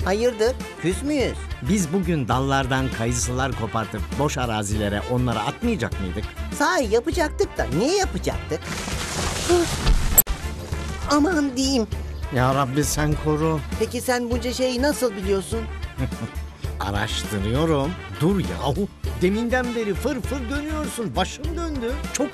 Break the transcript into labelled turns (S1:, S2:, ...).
S1: Hayırdır? Küs müyüz?
S2: Biz bugün dallardan kayısılar kopartıp boş arazilere onları atmayacak mıydık?
S1: Sahi yapacaktık da niye yapacaktık? Aman diyeyim.
S2: Ya Rabbi sen koru.
S1: Peki sen bunca şeyi nasıl biliyorsun?
S2: Araştırıyorum. Dur yahu. Deminden beri fır fır dönüyorsun. Başım döndü. Çok